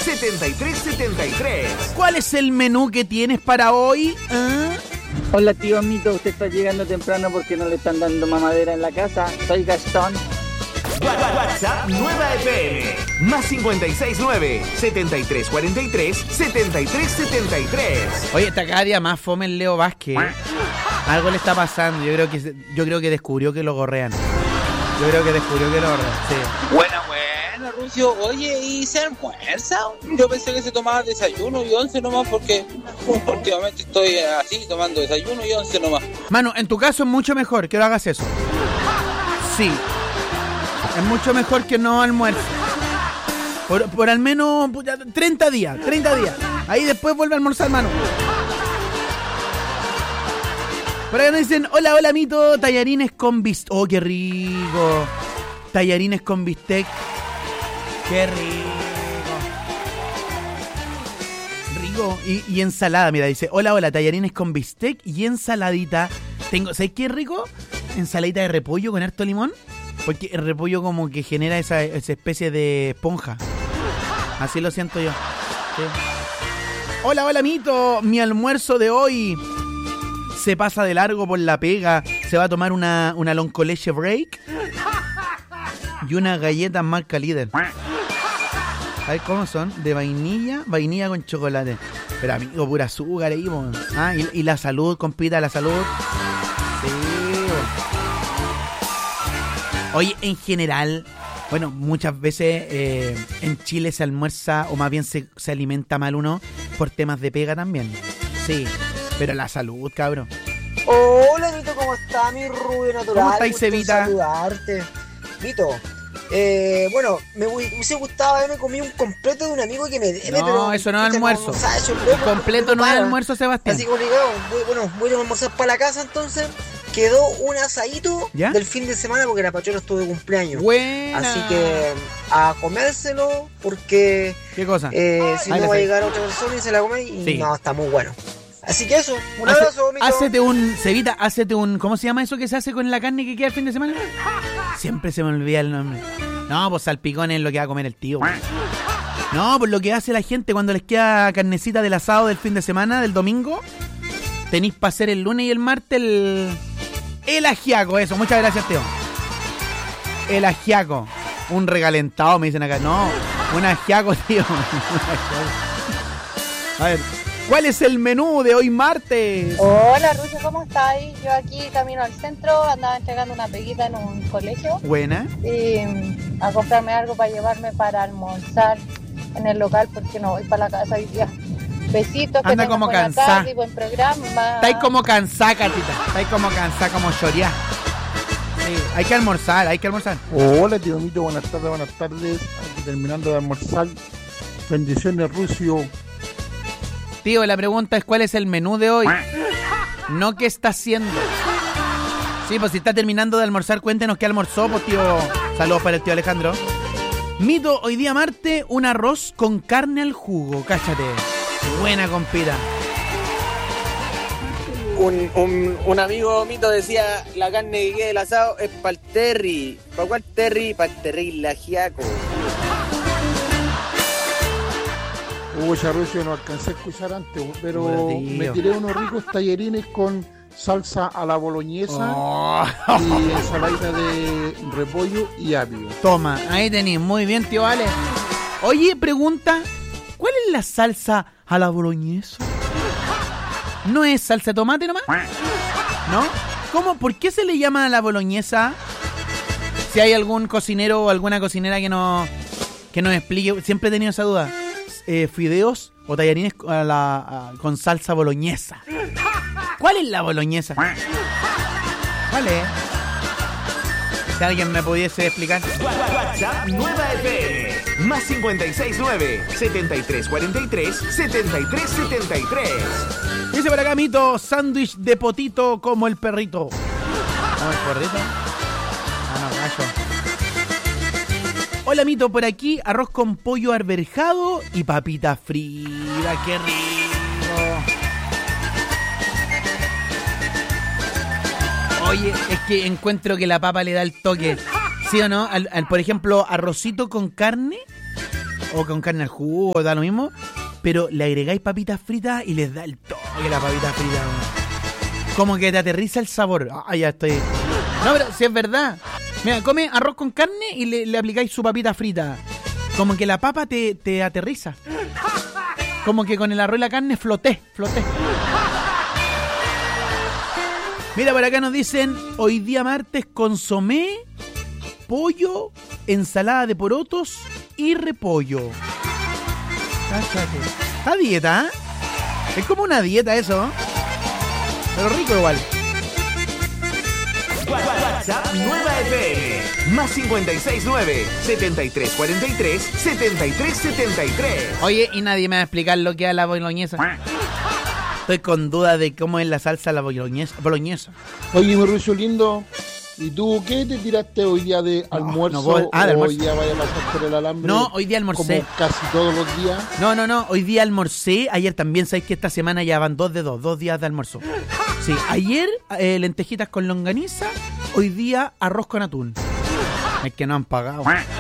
7373. ¿Cuál es el menú que tienes para hoy? Hola tío Mito, usted está llegando temprano porque no le están dando mamadera en la casa. Soy Gastón. WhatsApp Nueva FM. Más 569-7343-7373. Oye, está cada día más fome el Leo Vázquez. Algo le está pasando. Yo creo que descubrió que lo gorrean. Sí. Bueno, Rucio. Oye, ¿y se almuerza? Yo pensé que se tomaba desayuno y 11 nomás porque últimamente estoy así, tomando desayuno y 11 nomás. Manu, en tu caso es mucho mejor que no hagas eso. Sí. Es mucho mejor que no almuerces. Por al menos 30 días. Ahí después vuelve a almorzar, Manu. Por acá nos dicen, hola Mito, tallarines con bistec. Oh, qué rico. Tallarines con bistec. Qué rico. Y ensalada, mira, dice, hola, tallarines con bistec y ensaladita. ¿Sabes qué rico? Ensaladita de repollo con harto limón. Porque el repollo como que genera esa especie de esponja. Así lo siento yo. Sí. Hola, Mito. Mi almuerzo de hoy se pasa de largo por la pega. Se va a tomar una loncoleche break y unas galletas marca líder. ¿Sabes cómo son? De vainilla con chocolate. Pero amigo, pura azúcar ahí, po. Y la salud, compita, la salud. Sí, po. Oye, en general, bueno, muchas veces en Chile se almuerza, o más bien se alimenta mal uno por temas de pega también. Sí, pero la salud, cabrón. Hola, Mito, ¿cómo está mi rubio natural? ¿Cómo estáis, Cevita? Saludarte. Mito, bueno, me hubiese gustado haberme comido un completo de un amigo que me debe, no, pero... eso no es almuerzo. El completo no es almuerzo, Sebastián. Así que obligado, voy a almorzar para la casa entonces. Quedó un asadito del fin de semana porque la Pachora estuvo de cumpleaños. Buena. Así que a comérselo porque... ¿Qué cosa? Si no va a llegar otra persona y se la come y sí. No, está muy bueno. Así que eso, un abrazo, Mito. Cevita, ¿cómo se llama eso que se hace con la carne que queda el fin de semana? Siempre se me olvida el nombre. No, pues salpicón es lo que va a comer el tío. No, pues lo que hace la gente cuando les queda carnecita del asado del fin de semana, del domingo, tenéis para hacer el lunes y el martes el ajiaco, eso. Muchas gracias, Teo. El ajiaco. Un regalentado, me dicen acá. No, un ajiaco, tío. A ver, ¿cuál es el menú de hoy martes? Hola, Rucio, ¿cómo estáis? Yo aquí camino al centro, andaba entregando una peguita en un colegio. Buena. Y a comprarme algo para llevarme para almorzar en el local porque no voy para la casa hoy día. Besitos, que anda como cansada. Buen programa. Estáis como cansada, Catita. Estáis como cansada, como choreá. Sí, hay que almorzar. Hola, tío Mito, buenas tardes. Aquí terminando de almorzar. Bendiciones, Rucio. Tío, la pregunta es ¿cuál es el menú de hoy? No qué está haciendo. Sí, pues si está terminando de almorzar, cuéntenos qué almorzó, pues tío. Saludos para el tío Alejandro. Mito, hoy día martes, un arroz con carne al jugo, cáchate. Buena compita. Un amigo Mito decía, la carne que queda del asado es para el Terry. ¿Para cuál Terry? Para el Terry Lagiaco. Rucio, no alcancé a escuchar antes, pero me tiré unos ricos tallarines con salsa a la boloñesa y ensaladita de repollo y apio. Toma, ahí tenés, muy bien, tío Ale. Oye, pregunta, ¿cuál es la salsa a la boloñesa? ¿No es salsa de tomate nomás? ¿No? ¿Cómo? ¿Por qué se le llama a la boloñesa? Si hay algún cocinero o alguna cocinera que nos explique, siempre he tenido esa duda. Fideos o tallarines con salsa boloñesa. ¿Cuál es la boloñesa? ¿Cuál es? Si alguien me pudiese explicar. WhatsApp Nueva FM. Más 569-7343-7373. Dice por acá, Mito, sándwich de potito como el perrito. ¿Cómo el perrito? No, gallo. Hola, Mito, por aquí arroz con pollo arberjado y papita frita. ¡Qué rico! Oye, es que encuentro que la papa le da el toque. ¿Sí o no? Por ejemplo, arrocito con carne o con carne al jugo, da lo mismo, pero le agregáis papitas fritas y les da el toque la papita frita. Como que te aterriza el sabor. Ya estoy. No, pero si es verdad. Mira, come arroz con carne y le aplicáis su papita frita. Como que la papa te aterriza. Como que con el arroz y la carne floté. Mira, por acá nos dicen, hoy día martes consomé, pollo, ensalada de porotos y repollo. Cállate. Está dieta, ¿eh? Es como una dieta eso, pero rico igual. WhatsApp Nueva FM. Más 569-7343-7373. Oye, y nadie me va a explicar lo que es la boloñesa. Estoy con duda de cómo es la salsa la boloñesa. Oye, Mauricio lindo, ¿y tú qué te tiraste hoy día de almuerzo? De almuerzo. Hoy día vaya a pasar por el alambre. No, hoy día almorcé. Como casi todos los días. No, hoy día almorcé. Ayer también, ¿sabéis que esta semana ya van 2 días de almuerzo? Sí, ayer lentejitas con longaniza, hoy día arroz con atún. Es que no han pagado.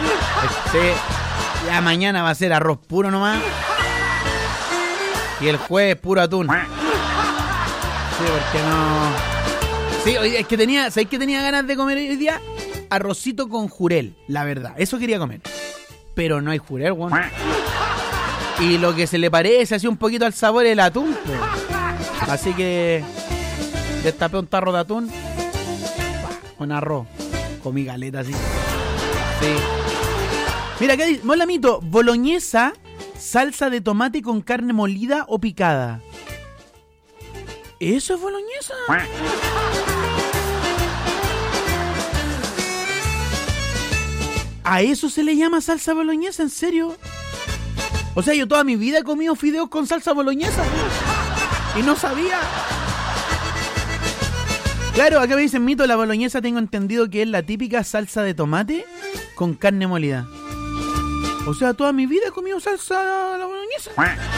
Ya mañana va a ser arroz puro nomás. Y el jueves puro atún. Sí, porque no. Sí, es que ¿sabéis que tenía ganas de comer hoy día? Arrocito con jurel, la verdad. Eso quería comer. Pero no hay jurel, weón. Y lo que se le parece así un poquito al sabor es el atún, pues. Así que destapé un tarro de atún con arroz. Comí galeta así. Sí. Mira, ¿qué dice? Mola Mito, boloñesa, salsa de tomate con carne molida o picada. ¿Eso es boloñesa? ¿A eso se le llama salsa boloñesa? ¿En serio? O sea, yo toda mi vida he comido fideos con salsa boloñesa y no sabía. Claro, acá me dicen, Mito, la boloñesa tengo entendido que es la típica salsa de tomate con carne molida. O sea, toda mi vida he comido salsa a la boloñesa.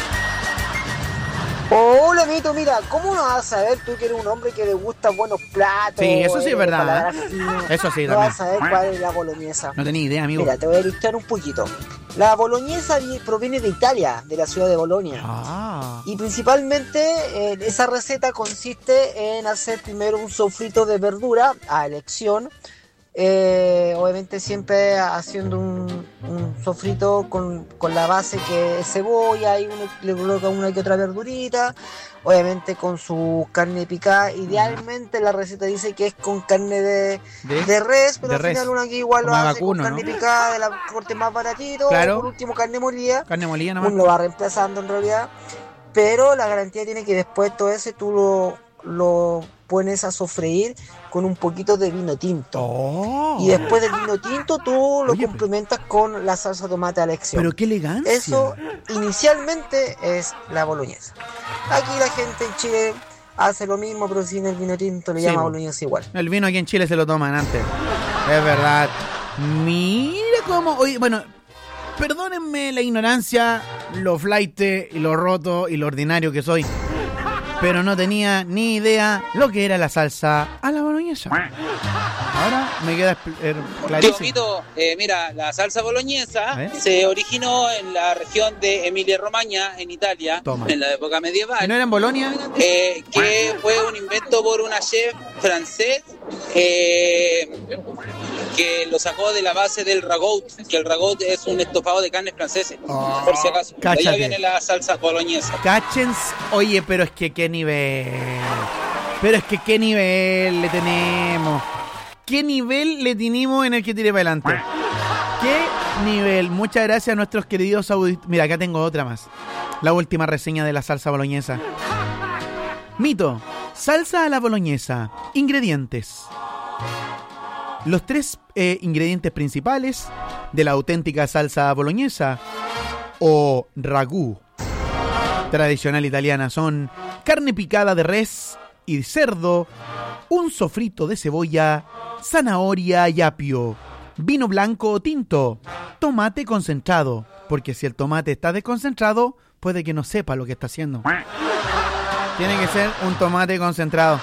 Hola, Mito, mira, ¿cómo no vas a saber tú que eres un hombre que le gusta buenos platos? Sí, eso sí es verdad. Eso sí, no también. Vas a saber cuál es la boloñesa. No tenía idea, amigo. Mira, te voy a ilustrar un poquito. La boloñesa proviene de Italia, de la ciudad de Bolonia. Y principalmente esa receta consiste en hacer primero un sofrito de verdura a elección. Obviamente siempre haciendo un sofrito con la base que es cebolla y uno le coloca una que otra verdurita, obviamente con su carne picada. Idealmente la receta dice que es con carne de res, pero al final uno aquí igual lo hace con carne picada de la corte más baratito, claro. Por último carne molida nomás. Uno lo va reemplazando en realidad, pero la garantía tiene que después todo ese tú lo pones a sofreír con un poquito de vino tinto. Y después del vino tinto tú lo complementas con la salsa de tomate a elección. Pero qué elegancia. Eso inicialmente es la boloñesa. Aquí la gente en Chile hace lo mismo, pero sin el vino tinto le llama boloñesa igual. El vino aquí en Chile se lo toman antes. Es verdad. Mira cómo... Oye, bueno, perdónenme la ignorancia, lo flaite y lo roto y lo ordinario que soy, pero no tenía ni idea lo que era la salsa a la boloñesa. Ahora me queda clarísimo. Mito, mira, la salsa boloñesa se originó en la región de Emilia-Romagna, en Italia, en la época medieval. ¿No era en Bolonia? Que fue un invento por una chef francés que lo sacó de la base del ragout, que el ragout es un estofado de carnes franceses, por si acaso. Cáchate. De allá viene la salsa boloñesa. Cáchens, oye, pero es que qué nivel. Pero es que qué nivel le tenemos. ¿Qué nivel le tenemos en el que tire para adelante? ¿Qué nivel? Muchas gracias a nuestros queridos auditores. Mira, acá tengo otra más. La última reseña de la salsa boloñesa. Mito, salsa a la boloñesa. Ingredientes. Los 3 ingredientes principales de la auténtica salsa boloñesa o ragù tradicional italiana son carne picada de res y cerdo, un sofrito de cebolla, zanahoria y apio, vino blanco o tinto, tomate concentrado, porque si el tomate está desconcentrado, puede que no sepa lo que está haciendo. Tiene que ser un tomate concentrado.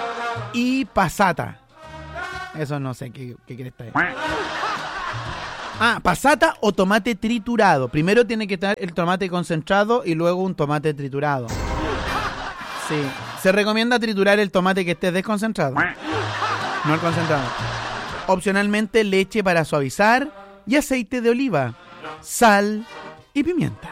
Y passata. Eso no sé qué crees. Passata o tomate triturado. Primero tiene que estar el tomate concentrado y luego un tomate triturado. Sí. Se recomienda triturar el tomate que esté desconcentrado. No el concentrado. Opcionalmente leche para suavizar y aceite de oliva, sal y pimienta.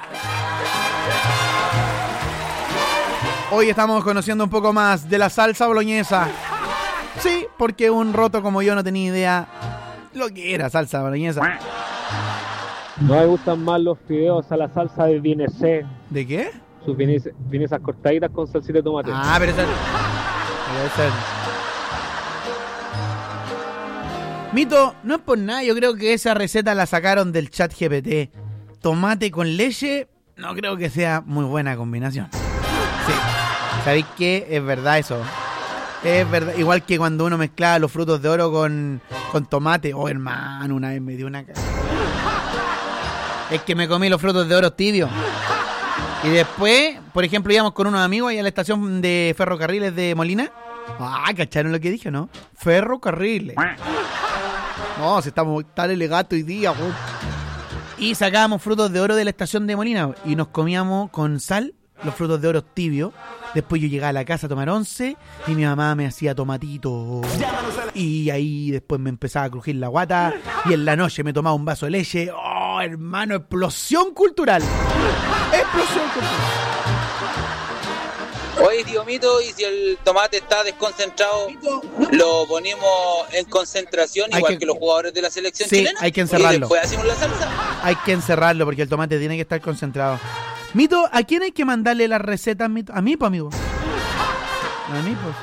Hoy estamos conociendo un poco más de la salsa boloñesa. Sí, porque un roto como yo no tenía idea lo que era salsa boloñesa. No me gustan más los fideos a la salsa de vienesé. ¿De qué? Sus vienesas cortaditas con salsita de tomate. Pero esa... Mito, no es por nada, yo creo que esa receta la sacaron del chat GPT. Tomate con leche, no creo que sea muy buena combinación. Sí, ¿sabéis qué? Es verdad eso. Es verdad, igual que cuando uno mezclaba los frutos de oro con tomate. Oh, hermano, una vez me dio una cagada. Es que me comí los frutos de oro tibios. Y después, por ejemplo, íbamos con unos amigos ahí a la estación de ferrocarriles de Molina. ¿Cacharon lo que dije, no? Ferrocarriles. No, si estamos tan elegantes hoy día, güey. Y sacábamos frutos de oro de la estación de Molina y nos comíamos con sal los frutos de oro tibios. Después yo llegaba a la casa a tomar once y mi mamá me hacía tomatito. Y ahí después me empezaba a crujir la guata y en la noche me tomaba un vaso de leche. ¡Oh, hermano! ¡Explosión cultural! ¡Explosión cultural! Oye, tío Mito, y si el tomate está desconcentrado, lo ponemos en concentración, igual que los jugadores de la selección chilena. Hay que encerrarlo. Y después hacemos la salsa. Hay que encerrarlo porque el tomate tiene que estar concentrado. Mito, ¿a quién hay que mandarle las recetas, Mito? A mí, pues, amigo. A mí, pues.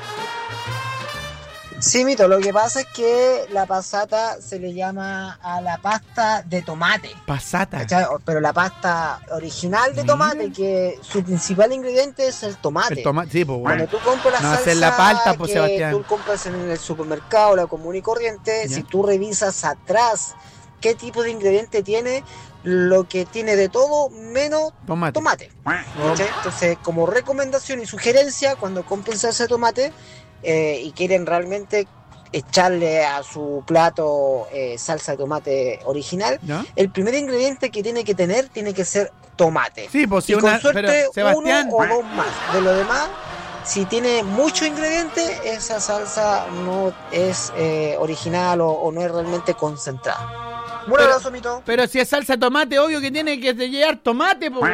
Sí, Mito, lo que pasa es que la passata se le llama a la pasta de tomate. Passata. ¿Cachai? Pero la pasta original de tomate, que su principal ingrediente es el tomate. El tomate, sí, pues bueno. Cuando tú compras la salsa la palta, pues, que Sebastián, tú compras en el supermercado, la común y corriente, ¿ya? Si tú revisas atrás qué tipo de ingrediente tiene, lo que tiene de todo menos tomate. ¿Cachai? Entonces, como recomendación y sugerencia, cuando compren salsa de tomate y quieren realmente echarle a su plato salsa de tomate original, ¿no? El primer ingrediente que tiene que tener tiene que ser tomate. Sí, pues si y con suerte pero, Sebastián, uno o dos más. De lo demás, si tiene mucho ingrediente, esa salsa no es original o no es realmente concentrada. Un abrazo, Mito. Pero si es salsa de tomate, obvio que tiene que llevar tomate, pues.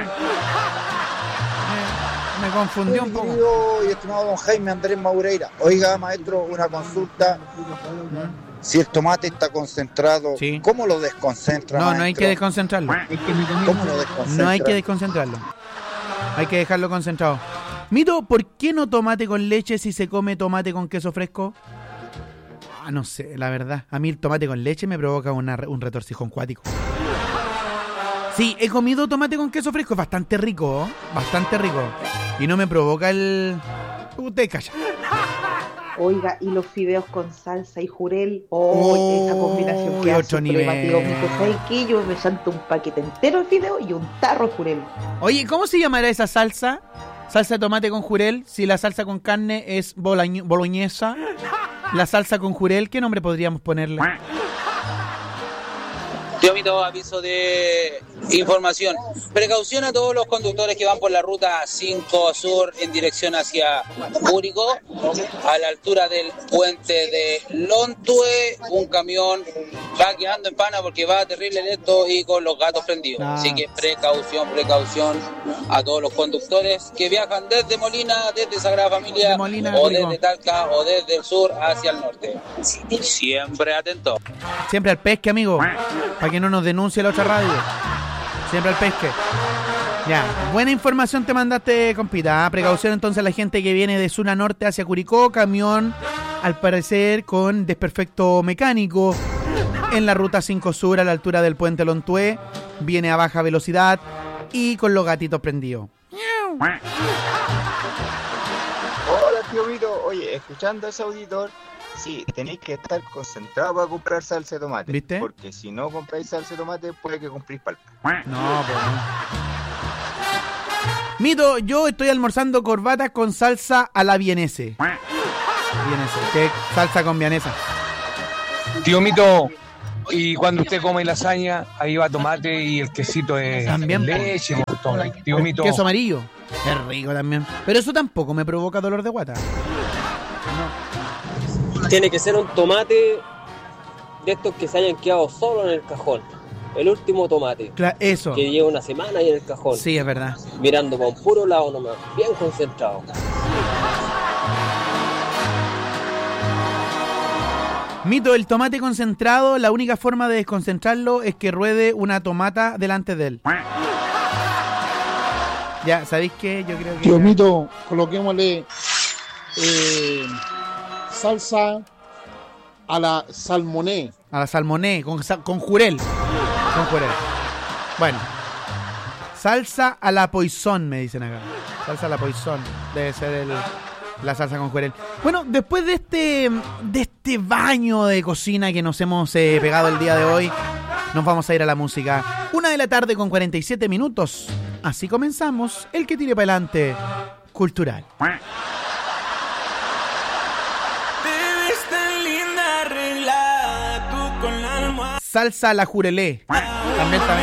Me confundió un poco. Querido y estimado don Jaime Andrés Maureira. Oiga, maestro, una consulta. Si el tomate está concentrado, ¿sí? ¿Cómo lo desconcentra? No, maestro? No hay que desconcentrarlo. ¿Cómo lo desconcentra? No hay que desconcentrarlo. Hay que dejarlo concentrado. Mito, ¿por qué no tomate con leche si se come tomate con queso fresco? No sé, la verdad. A mí el tomate con leche me provoca un retorcijón cuático. Sí, he comido tomate con queso fresco. Es bastante rico, ¿eh? Bastante rico. Y no me provoca el... Usted calla. Oiga, y los fideos con salsa y jurel. Esa combinación que hace tío Mito. ¿Sabes qué? Yo me santo un paquete entero de fideos y un tarro de jurel. Oye, ¿cómo se llamará esa salsa? Salsa de tomate con jurel. Si la salsa con carne es boloñesa. La salsa con jurel, ¿qué nombre podríamos ponerle? Tío Mito, aviso de información. Precaución a todos los conductores que van por la ruta 5 Sur en dirección hacia Curicó. A la altura del puente de Lontue, un camión va quedando en pana porque va terrible lento y con los gatos prendidos. Así que precaución a todos los conductores que viajan desde Molina, desde Sagrada Familia, o desde Talca, o desde el sur hacia el norte. Siempre atento. Siempre al pesque, amigo. Para que no nos denuncie la otra radio. Siempre al pesque. Ya, buena información te mandaste, compita. Precaución entonces a la gente que viene de zona norte hacia Curicó. Camión, al parecer, con desperfecto mecánico en la ruta 5 Sur a la altura del puente Lontué. Viene a baja velocidad y con los gatitos prendidos. Hola, tío Mito. Oye, escuchando a ese auditor, sí, tenéis que estar concentrados para comprar salsa de tomate. ¿Viste? Porque si no compráis salsa de tomate, puede que compréis palpa. No, pues no. Mito, yo estoy almorzando corbatas con salsa a la vienese. Vienese, ¿qué salsa con vienesa? Tío Mito, Y cuando usted come lasaña, ahí va tomate y el quesito es también leche, tío Mito. Queso amarillo. Es rico también. Pero eso tampoco me provoca dolor de guata. No. Tiene que ser un tomate de estos que se hayan quedado solo en el cajón. El último tomate. Eso. Que lleva una semana ahí en el cajón. Sí, es verdad. Mirando para un puro lado nomás. Bien concentrado. Mito, el tomate concentrado, la única forma de desconcentrarlo es que ruede una tomata delante de él. Ya, ¿sabéis qué? Yo creo que... Tío Mito, coloquémosle salsa a la salmoné. A la salmoné, con jurel. Con jurel. Bueno. Salsa a la poisson, me dicen acá. Salsa a la poisson. Debe ser la salsa con jurel. Bueno, después de este baño de cocina que nos hemos pegado el día de hoy, nos vamos a ir a la música. 1:47 p.m. Así comenzamos el que tire para adelante cultural. Salsa a la jurelé. También